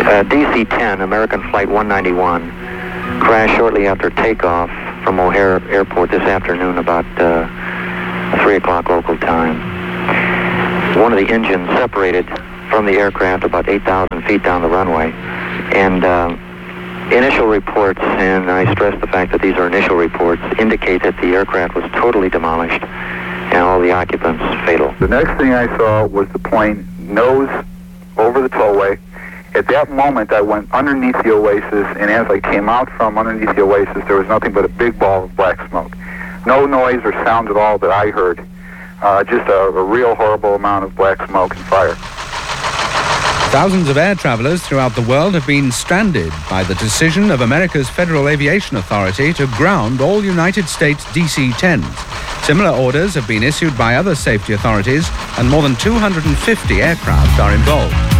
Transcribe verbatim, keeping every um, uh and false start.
Uh, D C ten, American Flight one ninety-one, crashed shortly after takeoff from O'Hare Airport this afternoon about uh, three o'clock local time. One of the engines separated from the aircraft about eight thousand feet down the runway. And uh, initial reports, and I stress the fact that these are initial reports, indicate that the aircraft was totally demolished and all the occupants fatal. The next thing I saw was the plane nose over the tollway. At that moment, I went underneath the oasis, and as I came out from underneath the oasis, there was nothing but a big ball of black smoke. No noise or sound at all that I heard. Uh, just a, a real horrible amount of black smoke and fire. Thousands of air travelers throughout the world have been stranded by the decision of America's Federal Aviation Authority to ground all United States D C tens. Similar orders have been issued by other safety authorities, and more than two hundred fifty aircraft are involved.